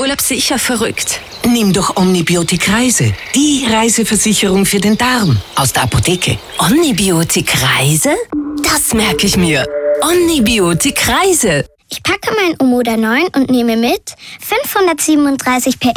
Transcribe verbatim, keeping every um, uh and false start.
Urlaub sicher verrückt. Nimm doch Omnibiotik Reise. Die Reiseversicherung für den Darm. Aus der Apotheke. Omnibiotik Reise? Das merke ich mir. Omnibiotik Reise. Ich packe mein Omoda neun und nehme mit fünfhundertsiebenunddreißig P